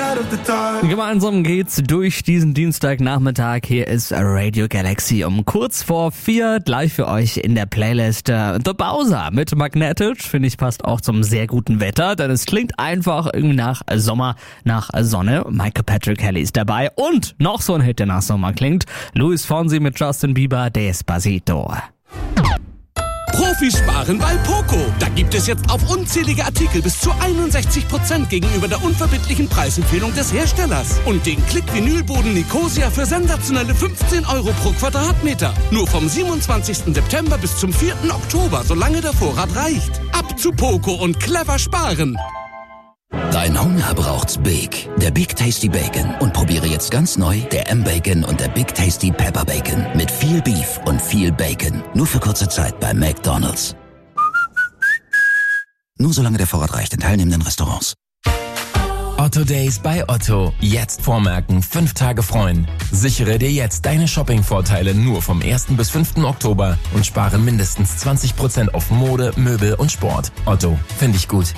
Gemeinsam geht's durch diesen Dienstagnachmittag. Hier ist Radio Galaxy um kurz vor 4. Gleich für euch in der Playlist The Bowser mit Magnetic. Finde ich, passt auch zum sehr guten Wetter, denn es klingt einfach irgendwie nach Sommer, nach Sonne. Michael Patrick Kelly ist dabei und noch so ein Hit, der nach Sommer klingt. Luis Fonsi mit Justin Bieber, Despacito. Profis sparen bei Poco. Da gibt es jetzt auf unzählige Artikel bis zu 61% gegenüber der unverbindlichen Preisempfehlung des Herstellers. Und den Klick-Vinylboden Nicosia für sensationelle 15 € pro Quadratmeter. Nur vom 27. September bis zum 4. Oktober, solange der Vorrat reicht. Ab zu Poco und clever sparen. Dein Hunger braucht's Big. Der Big Tasty Bacon. Und probiere jetzt ganz neu der M-Bacon und der Big Tasty Pepper Bacon. Mit viel Beef und viel Bacon. Nur für kurze Zeit bei McDonald's. Nur solange der Vorrat reicht in teilnehmenden Restaurants. Otto Days bei Otto. Jetzt vormerken, 5 Tage freuen. Sichere dir jetzt deine Shopping-Vorteile nur vom 1. bis 5. Oktober und spare mindestens 20% auf Mode, Möbel und Sport. Otto, finde ich gut.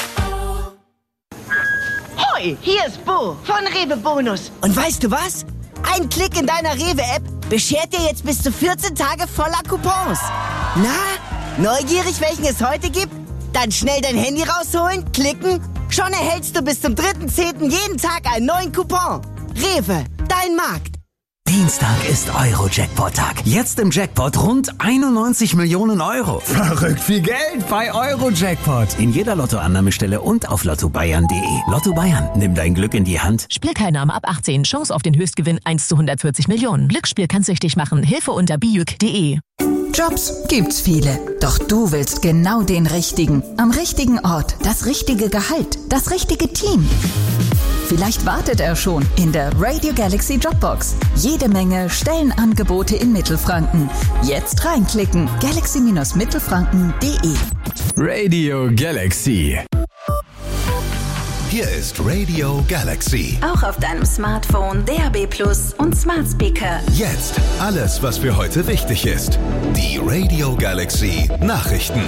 Hoi, hier ist Bo von Rewe Bonus. Und weißt du was? Ein Klick in deiner Rewe-App beschert dir jetzt bis zu 14 Tage voller Coupons. Na, neugierig, welchen es heute gibt? Dann schnell dein Handy rausholen, klicken. Schon erhältst du bis zum 3.10. jeden Tag einen neuen Coupon. Rewe, dein Markt. Dienstag ist Euro-Jackpot-Tag. Jetzt im Jackpot rund 91 Millionen Euro. Verrückt viel Geld bei Euro-Jackpot. In jeder Lottoannahmestelle und auf lottobayern.de. Lotto Bayern, nimm dein Glück in die Hand. Spielteilnahme ab 18. Chance auf den Höchstgewinn 1 zu 140 Millionen. Glücksspiel kann süchtig machen. Hilfe unter biuk.de. Jobs gibt's viele. Doch du willst genau den richtigen. Am richtigen Ort. Das richtige Gehalt. Das richtige Team. Vielleicht wartet er schon in der Radio Galaxy Jobbox. Jede Menge Stellenangebote in Mittelfranken. Jetzt reinklicken. galaxy-mittelfranken.de. Radio Galaxy. Hier ist Radio Galaxy. Auch auf deinem Smartphone, DAB+ und Smart Speaker. Jetzt alles, was für heute wichtig ist. Die Radio Galaxy Nachrichten.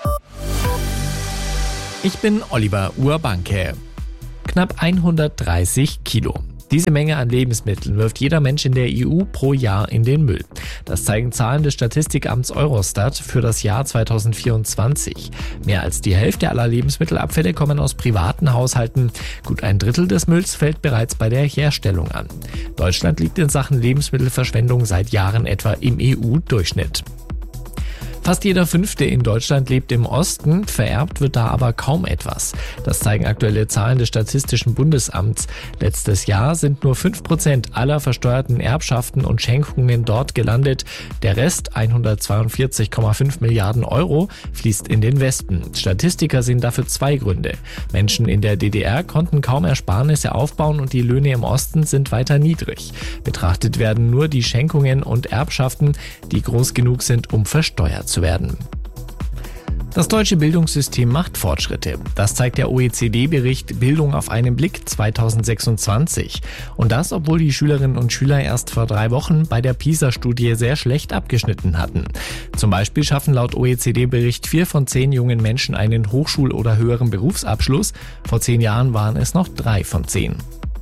Ich bin Oliver Urbanke. Knapp 130 Kilo. Diese Menge an Lebensmitteln wirft jeder Mensch in der EU pro Jahr in den Müll. Das zeigen Zahlen des Statistikamts Eurostat für das Jahr 2024. Mehr als die Hälfte aller Lebensmittelabfälle kommen aus privaten Haushalten. Gut ein Drittel des Mülls fällt bereits bei der Herstellung an. Deutschland liegt in Sachen Lebensmittelverschwendung seit Jahren etwa im EU-Durchschnitt. Fast jeder Fünfte in Deutschland lebt im Osten, vererbt wird da aber kaum etwas. Das zeigen aktuelle Zahlen des Statistischen Bundesamts. Letztes Jahr sind nur 5% aller versteuerten Erbschaften und Schenkungen dort gelandet. Der Rest, 142,5 Milliarden Euro, fließt in den Westen. Statistiker sehen dafür 2 Gründe. Menschen in der DDR konnten kaum Ersparnisse aufbauen und die Löhne im Osten sind weiter niedrig. Betrachtet werden nur die Schenkungen und Erbschaften, die groß genug sind, um versteuert zu werden. Das deutsche Bildungssystem macht Fortschritte. Das zeigt der OECD-Bericht Bildung auf einen Blick 2026. Und das, obwohl die Schülerinnen und Schüler erst vor 3 Wochen bei der PISA-Studie sehr schlecht abgeschnitten hatten. Zum Beispiel schaffen laut OECD-Bericht 4 von 10 jungen Menschen einen Hochschul- oder höheren Berufsabschluss. Vor 10 Jahren waren es noch 3 von 10.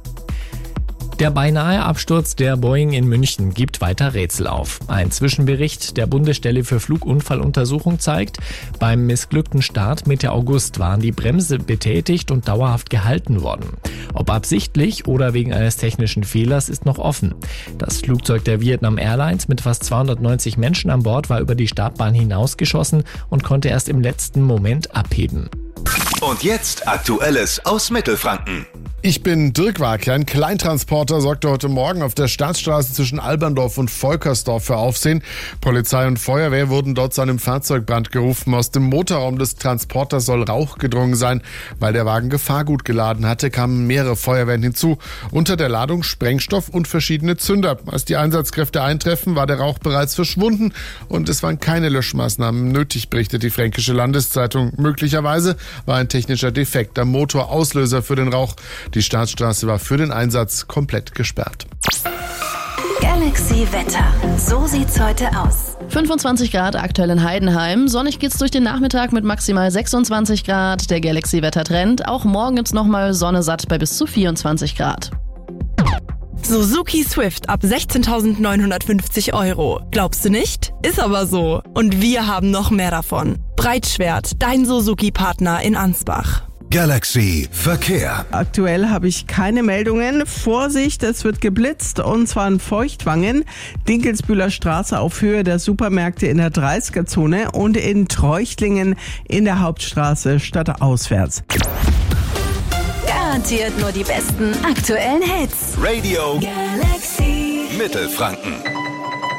Der beinahe Absturz der Boeing in München gibt weiter Rätsel auf. Ein Zwischenbericht der Bundesstelle für Flugunfalluntersuchung zeigt, beim missglückten Start Mitte August waren die Bremse betätigt und dauerhaft gehalten worden. Ob absichtlich oder wegen eines technischen Fehlers ist noch offen. Das Flugzeug der Vietnam Airlines mit fast 290 Menschen an Bord war über die Startbahn hinausgeschossen und konnte erst im letzten Moment abheben. Und jetzt Aktuelles aus Mittelfranken. Ich bin Dirk Wagner. Ein Kleintransporter sorgte heute Morgen auf der Staatsstraße zwischen Alberndorf und Volkersdorf für Aufsehen. Polizei und Feuerwehr wurden dort zu einem Fahrzeugbrand gerufen. Aus dem Motorraum des Transporters soll Rauch gedrungen sein. Weil der Wagen Gefahrgut geladen hatte, kamen mehrere Feuerwehren hinzu. Unter der Ladung Sprengstoff und verschiedene Zünder. Als die Einsatzkräfte eintreffen, war der Rauch bereits verschwunden und es waren keine Löschmaßnahmen nötig, berichtet die Fränkische Landeszeitung. Möglicherweise war ein technischer Defekt am Motor Auslöser für den Rauch. Die Staatsstraße war für den Einsatz komplett gesperrt. Galaxy Wetter. So sieht's heute aus. 25 Grad aktuell in Heidenheim. Sonnig geht's durch den Nachmittag mit maximal 26 Grad. Der Galaxy-Wettertrend. Auch morgen gibt's nochmal Sonne satt bei bis zu 24 Grad. Suzuki Swift ab 16.950 €. Glaubst du nicht? Ist aber so. Und wir haben noch mehr davon. Breitschwert, dein Suzuki-Partner in Ansbach. Galaxy Verkehr. Aktuell habe ich keine Meldungen. Vorsicht, es wird geblitzt und zwar in Feuchtwangen, Dinkelsbühler Straße auf Höhe der Supermärkte in der 30er-Zone und in Treuchtlingen in der Hauptstraße stadtauswärts. Garantiert nur die besten aktuellen Hits. Radio Galaxy Mittelfranken.